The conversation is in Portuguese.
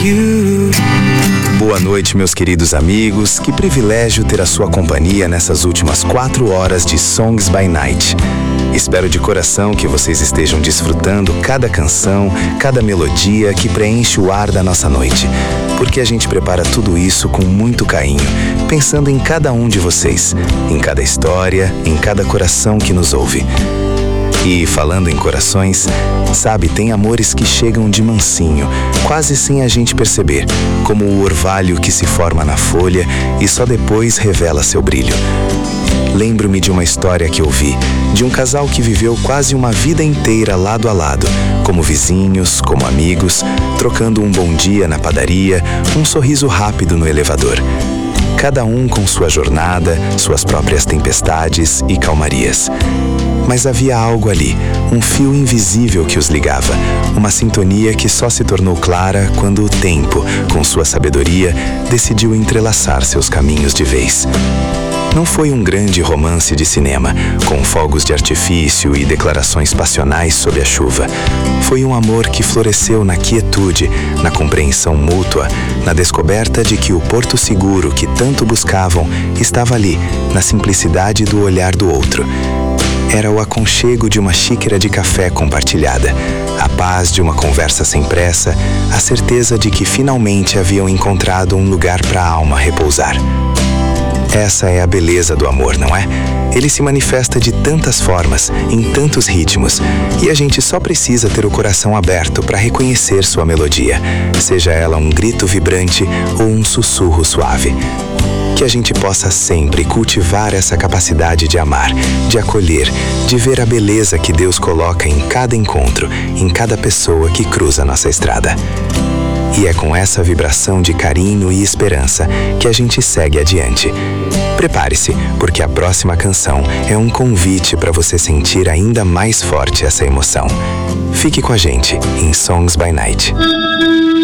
Boa noite, meus queridos amigos. Que privilégio ter a sua companhia nessas últimas 4 horas de Songs by Night. Espero de coração que vocês estejam desfrutando cada canção, cada melodia que preenche o ar da nossa noite, porque a gente prepara tudo isso com muito carinho, pensando em cada um de vocês, em cada história, em cada coração que nos ouve. E falando em corações, sabe, tem amores que chegam de mansinho, quase sem a gente perceber, como o orvalho que se forma na folha e só depois revela seu brilho. Lembro-me de uma história que ouvi, de um casal que viveu quase uma vida inteira lado a lado, como vizinhos, como amigos, trocando um bom dia na padaria, um sorriso rápido no elevador. Cada um com sua jornada, suas próprias tempestades e calmarias. Mas havia algo ali, um fio invisível que os ligava, uma sintonia que só se tornou clara quando o tempo, com sua sabedoria, decidiu entrelaçar seus caminhos de vez. Não foi um grande romance de cinema, com fogos de artifício e declarações passionais sob a chuva. Foi um amor que floresceu na quietude, na compreensão mútua, na descoberta de que o porto seguro que tanto buscavam estava ali, na simplicidade do olhar do outro. Era o aconchego de uma xícara de café compartilhada, a paz de uma conversa sem pressa, a certeza de que finalmente haviam encontrado um lugar para a alma repousar. Essa é a beleza do amor, não é? Ele se manifesta de tantas formas, em tantos ritmos, e a gente só precisa ter o coração aberto para reconhecer sua melodia, seja ela um grito vibrante ou um sussurro suave. Que a gente possa sempre cultivar essa capacidade de amar, de acolher, de ver a beleza que Deus coloca em cada encontro, em cada pessoa que cruza nossa estrada. E é com essa vibração de carinho e esperança que a gente segue adiante. Prepare-se, porque a próxima canção é um convite para você sentir ainda mais forte essa emoção. Fique com a gente em Songs by Night.